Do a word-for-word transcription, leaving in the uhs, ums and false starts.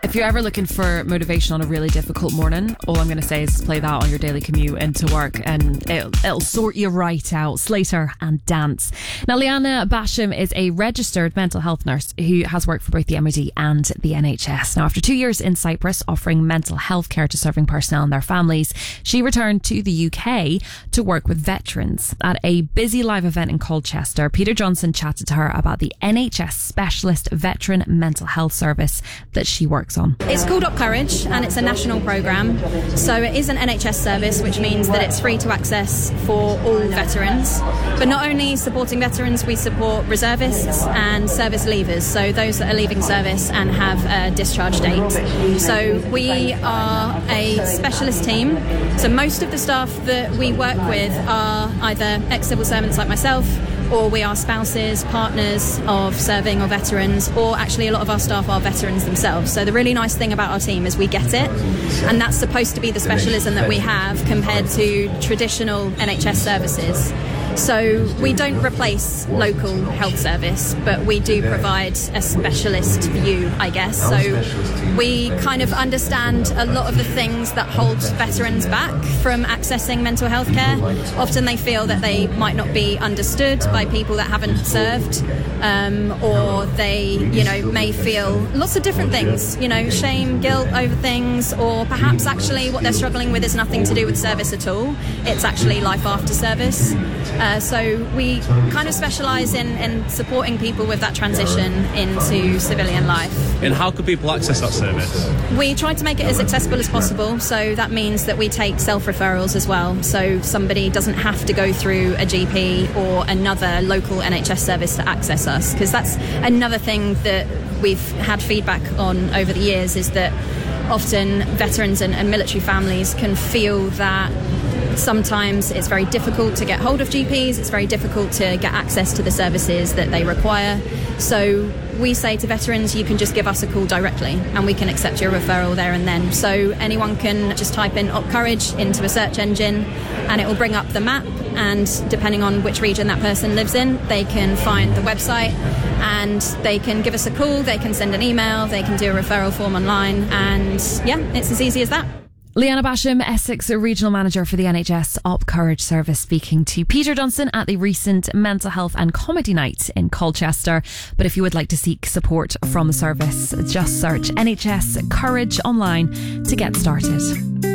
If you're ever looking for motivation on a really difficult morning, all I'm going to say is play that on your daily commute into work and it'll, it'll sort you right out. Slater and Dance. Now, Liana Basham is a registered mental health nurse who has worked for both the M O D and the N H S. Now, after two years in Cyprus offering mental health care to serving personnel and their families, she returned to the U K to work with veterans. At a busy live event in Colchester, Peter Johnson chatted to her about the N H S Specialist Veteran Mental Health Service that she works on. It's called Up Courage and it's a national programme. So it is an N H S service, which means that it's free to access for all veterans. But not only supporting veterans, we support reservists and service leavers, so those that are leaving service and have a discharge date. So we are a specialist team. So most of the staff that we work with are either ex-civil servants like myself, or we are spouses, partners of serving or veterans, or actually a lot of our staff are veterans themselves. So the really nice thing about our team is we get it, and that's supposed to be the specialism that we have compared to traditional N H S services. So we don't replace local health service, but we do provide a specialist view, I guess. So we kind of understand a lot of the things that hold veterans back from accessing mental health care. Often they feel that they might not be understood by people that haven't served, um, or they, you know, may feel lots of different things, you know, shame, guilt over things, or perhaps actually what they're struggling with is nothing to do with service at all. It's actually life after service. Uh, so we kind of specialise in, in supporting people with that transition into civilian life. And how could people access that service? We try to make it as accessible as possible, so that means that we take self-referrals as well, so somebody doesn't have to go through a G P or another local N H S service to access us, because that's another thing that we've had feedback on over the years, is that often veterans and, and military families can feel that sometimes it's very difficult to get hold of G Ps, it's very difficult to get access to the services that they require. So we say to veterans, you can just give us a call directly and we can accept your referral there and then. So anyone can just type in Up Courage into a search engine and it will bring up the map, and depending on which region that person lives in, they can find the website and they can give us a call, they can send an email, they can do a referral form online, and yeah, it's as easy as that. Liana Basham, Essex Regional Manager for the N H S Up Courage Service, speaking to Peter Johnson at the recent Mental Health and Comedy Night in Colchester. But if you would like to seek support from the service, just search N H S Courage online to get started.